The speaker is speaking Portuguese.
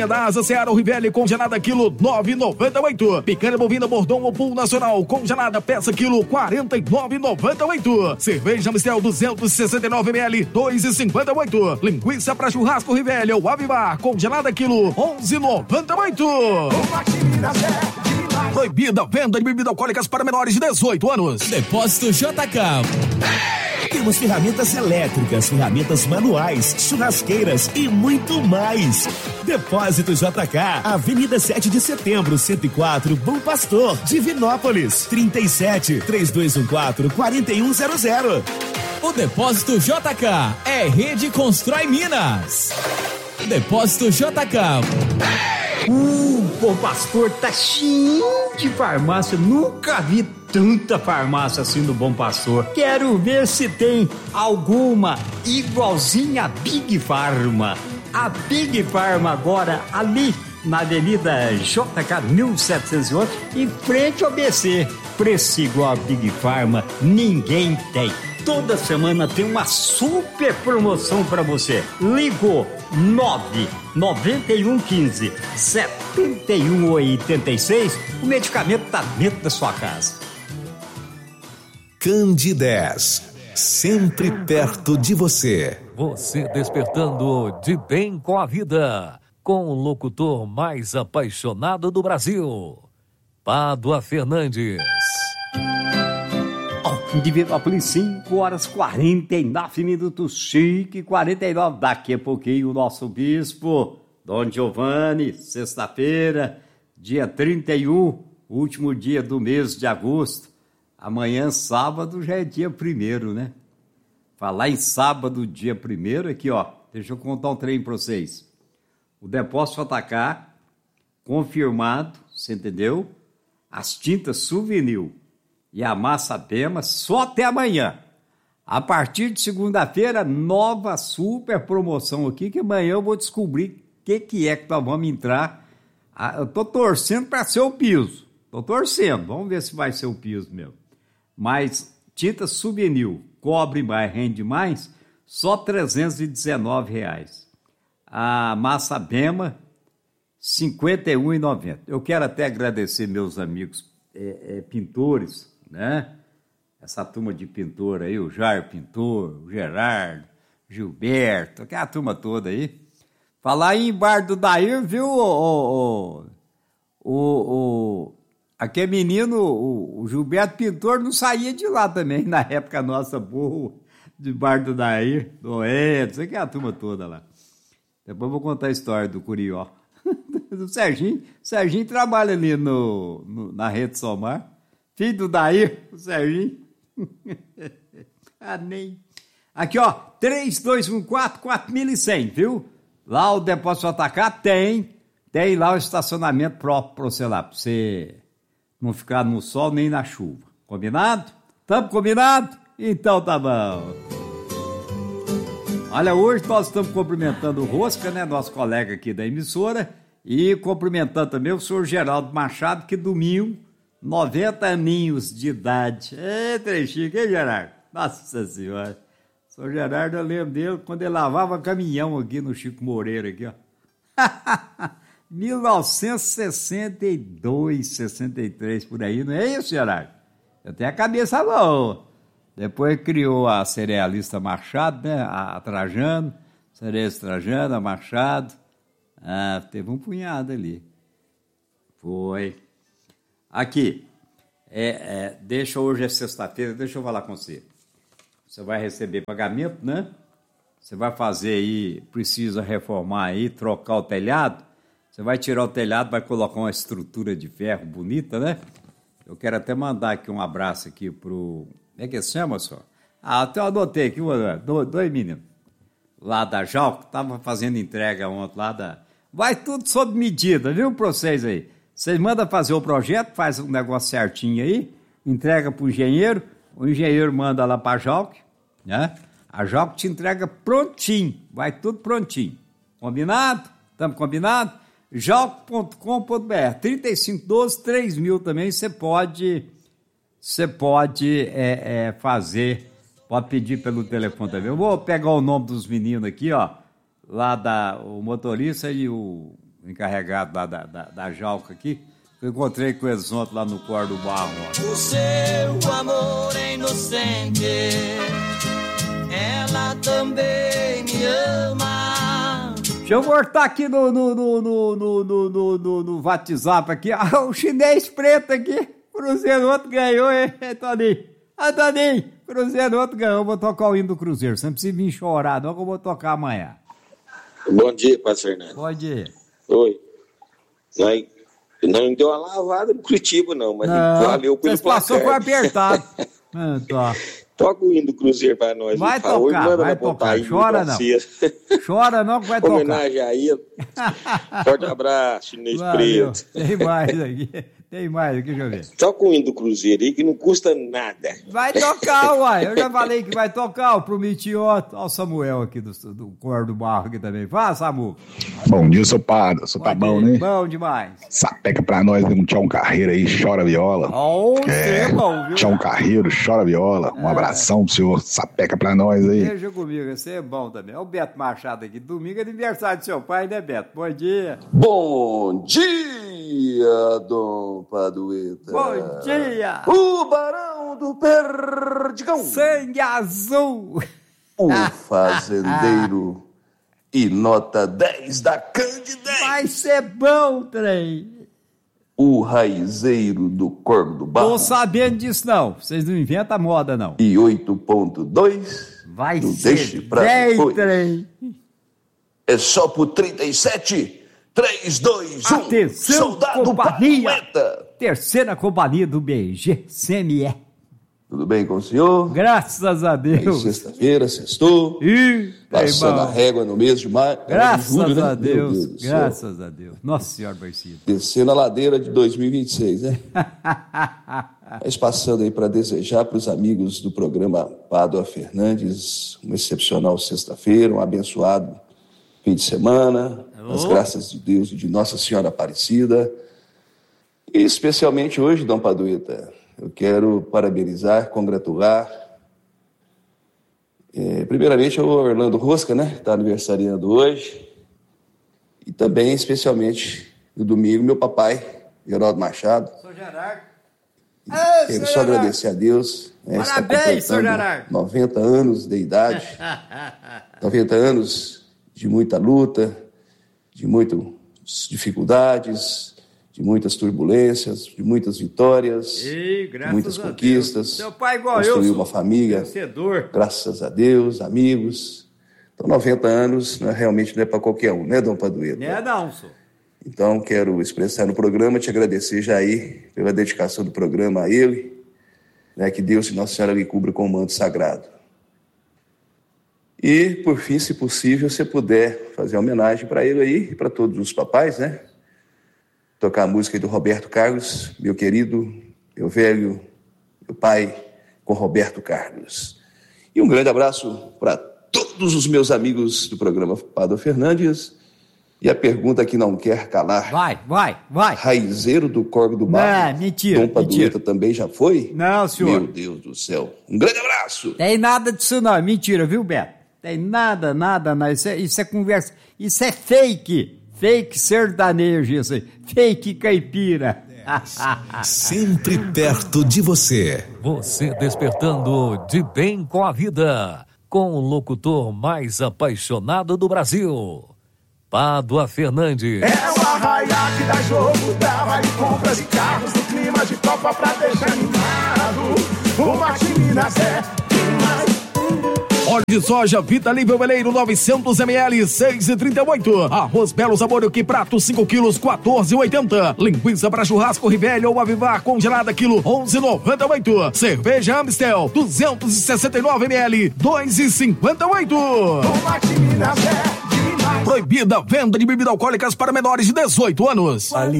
Da Asa Seara Rivelli congelada quilo 9,98. Picanha bovina Bordon ou Pool Nacional congelada peça quilo 49,98. Cerveja Mistel 269 ml 2,58. Linguiça para churrasco Rivelli ou Avivar congelada quilo 11,98. Proibida venda de bebidas alcoólicas para menores de 18 anos. Depósito JK. Temos ferramentas elétricas, ferramentas manuais, churrasqueiras e muito mais. Depósito JK, Avenida 7 de Setembro, 104, Bom Pastor, Divinópolis, 37-3214-4100. O Depósito JK é Rede Constrói Minas. Depósito JK. Bom Pastor tá cheio de farmácia, nunca vi tanta farmácia assim no Bom Pastor. Quero ver se tem alguma igualzinha a Big Pharma. A Big Pharma agora ali na Avenida JK 1711, em frente ao BC. Preço igual a Big Pharma, ninguém tem. Toda semana tem uma super promoção para você. Ligou 99115-7186. O medicamento tá dentro da sua casa. Candidez, sempre perto de você. Você despertando de bem com a vida, com o locutor mais apaixonado do Brasil, Pádua Fernandes. Divinópolis, 5h49, chique 49. Daqui a pouquinho o nosso bispo, Dom Giovanni, sexta-feira, dia 31, último dia do mês de agosto. Amanhã, sábado, já é dia 1º, né? Falar em sábado, dia 1º, aqui, ó, deixa eu contar um trem para vocês. O depósito JK, confirmado, você entendeu? As tintas Souvenir e a massa Bema só até amanhã. A partir de segunda-feira, nova super promoção aqui, que amanhã eu vou descobrir o que é que nós vamos entrar. Eu tô torcendo para ser o piso. Tô torcendo, vamos ver se vai ser o piso mesmo. Mas tinta Souvenir, cobre mais, rende mais, só R$ 319. A massa Bema, R$ 51,90. Eu quero até agradecer meus amigos pintores, né? Essa turma de pintor aí, o Jair Pintor, o Gerardo, Gilberto, aquela turma toda aí. Falar em Bar do Dair, viu, aquele menino, o Gilberto Pintor, não saía de lá também, na época nossa boa, de Bar do Dair, do Edson, aquela turma toda lá. Depois eu vou contar a história do Curió. Do Serginho. Serginho trabalha ali na Rede Somar. Filho do Dair, o Serginho. Nem. Aqui, ó, 3214-4100, viu? Lá o Depósito JK tem lá o estacionamento próprio para você lá, para você não ficar no sol nem na chuva. Combinado? Tamo combinado? Então tá bom. Olha, hoje nós estamos cumprimentando o Rosca, né, nosso colega aqui da emissora, e cumprimentando também o senhor Geraldo Machado, que domingo, 90 aninhos de idade. Eita, chique, hein, Gerardo? Nossa Senhora. O senhor Gerardo, eu lembro dele quando ele lavava caminhão aqui no Chico Moreira, aqui, ó. 1962, 63, por aí, não é isso, Gerardo? Eu tenho a cabeça boa. Depois criou a cerealista Machado, né? A Trajano, cerealista Trajano, a Machado. Teve um punhado ali. Foi. Aqui. Hoje é sexta-feira, deixa eu falar com você. Você vai receber pagamento, né? Você vai fazer aí, precisa reformar aí, trocar o telhado. Você vai tirar o telhado, vai colocar uma estrutura de ferro bonita, né? Eu quero até mandar aqui um abraço aqui pro... Como é que se chama, senhor? Até eu anotei aqui, dois meninos. Lá da Jalco, tava fazendo entrega ontem lá da... Vai tudo sob medida, viu, pra vocês aí? Vocês mandam fazer o projeto, faz um negócio certinho aí, entrega pro engenheiro, o engenheiro manda lá pra Jalco, né? A Jalco te entrega prontinho, vai tudo prontinho. Combinado? Estamos combinados? Jalco.com.br, 3512-3000 também, você pode fazer, pode pedir pelo telefone também. Eu vou pegar o nome dos meninos aqui, ó, lá o motorista e o encarregado lá da Jalca aqui. Eu encontrei com eles ontem lá no Cordo do Barro. O seu amor é inocente, ela também me ama. Deixa eu voltar aqui no WhatsApp aqui. O chinês preto aqui. Cruzeiro outro ganhou, hein, Toninho? Toninho, Cruzeiro outro ganhou. Eu vou tocar o hino do Cruzeiro. Você não precisa vir chorar, não, que eu vou tocar amanhã. Bom dia, Padre Fernando. Bom dia. Oi. Não deu uma lavada no Curitiba, não, mas valeu pelo placar. Passou, foi apertado. Tá. Toca o hino do Cruzeiro pra nós. Vai tocar, vai tocar. Chora não. Chora não que vai tocar. Homenagem a ele. Forte abraço, chinês preto. Tem mais aqui, deixa eu ver. Toca o hino do Cruzeiro aí que não custa nada. Vai tocar, uai. Eu já falei que vai tocar, eu prometi ontem. Olha o Samuel aqui do Cordo do Barro aqui também. Fala, Samu. Bom dia, seu padre. Você tá bom, né? Bom demais. Sapeca pra nós, um Tião Carreiro aí, chora viola. É bom, viu? Tião Carreiro, chora viola. Um abração pro senhor, sapeca pra nós aí. Deixa comigo, esse é bom também. Olha o Beto Machado aqui. Domingo é aniversário do seu pai, né, Beto? Bom dia. Bom dia, Dom Padueta. Bom dia. O Barão do Perdigão. Sangue azul. O fazendeiro e nota 10 da Candidez. Vai ser bom, trem. O raizeiro do Corvo do Barro. Tô sabendo disso, não. Vocês não inventam moda, não. E 8.2. Vai ser deixe pra depois. Trem. É só pro 37. 3, 2, 1. Atenção, Soldado companhia. Padueta. Terceira companhia do BG CME. Tudo bem com o senhor? Graças a Deus. Sexta-feira, sextou. Passando a régua no mês de maio. Graças julho, a né? Deus. Graças a Deus. Nossa Senhora Aparecida. Descendo a ladeira de 2026, né? Mas passando aí para desejar para os amigos do programa Pádua Fernandes uma excepcional sexta-feira, um abençoado fim de semana, as graças de Deus e de Nossa Senhora Aparecida. E especialmente hoje, Dom Padueta, eu quero parabenizar, congratular, primeiramente o Orlando Rosca, né, que está aniversariando hoje, e também, especialmente, no domingo, meu papai, Geraldo Machado. Sou Gerardo. Quero só agradecer a Deus. Parabéns, Sr. Gerardo. 90 anos de idade, 90 anos de muita luta, de muitas dificuldades, de muitas turbulências, de muitas vitórias, de muitas conquistas. Seu pai igual construiu uma família, vencedor. Graças a Deus, amigos. Então, 90 anos realmente não é para qualquer um, né, Dom Padueta? Não é não, senhor. Então, quero expressar no programa, te agradecer já aí pela dedicação do programa a ele, né, que Deus e Nossa Senhora lhe cubra com o manto sagrado. E, por fim, se possível, se puder fazer uma homenagem para ele aí e para todos os papais, né? Tocar a música aí do Roberto Carlos, meu querido, meu velho, meu pai, com Roberto Carlos. E um grande abraço para todos os meus amigos do programa Pádua Fernandes. E a pergunta que não quer calar. Vai. Raizeiro do Corvo do Barro. Não, mentira. Dom Padueta também já foi? Não, senhor. Meu Deus do céu. Um grande abraço. Tem nada disso não, é mentira, viu, Beto? Tem nada, não. Isso é conversa, isso é fake. Fake sertanejo, isso aí. Fake caipira. Sempre perto de você. Você despertando de bem com a vida. Com o locutor mais apaixonado do Brasil. Pádua Fernandes. É o arraiá que dá jogo, dá vale compras e carros no clima de Copa pra deixar animado. O Martim Nazé, demais. Óleo de soja Vita Nível Veleiro 900 ml 6,38. Arroz Belo Sabor que prato 5 quilos 14,80. Linguiça para churrasco Rivelli ou Avivar congelada quilo 11,98. Cerveja Amstel 269 ml 2,58. Proibida a venda de bebidas alcoólicas para menores de 18 anos.